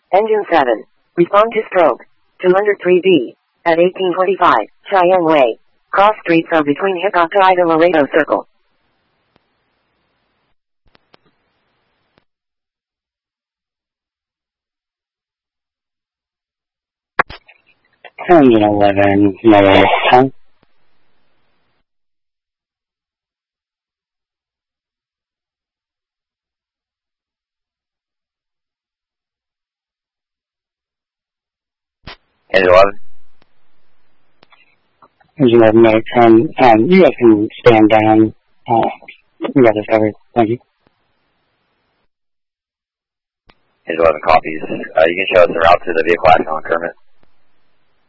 Engine 7. Respond to stroke. 203B. At 1825, Cheyenne Way. Cross streets are between Hickoxtide and Laredo Circle. Engine 11, Mother Tongue. Engine 11. Engine 11, Mother Tongue. You guys can stand down. We got this covered. Thank you. Engine 11 copies. You can show us the route to the vehicle accident on Kermit.